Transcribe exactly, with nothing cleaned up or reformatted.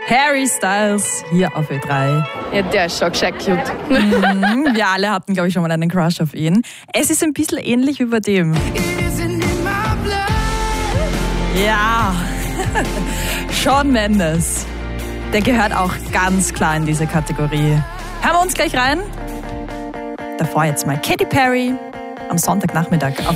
Harry Styles hier auf Ö drei. Ja, der ist schon gescheit cute. Mhm, wir alle hatten, glaube ich, schon mal einen Crush auf ihn. Es ist ein bisschen ähnlich wie bei dem. Ja, Shawn Mendes. Der gehört auch ganz klar in diese Kategorie. Hören wir uns gleich rein. Davor jetzt mal Katy Perry am Sonntagnachmittag auf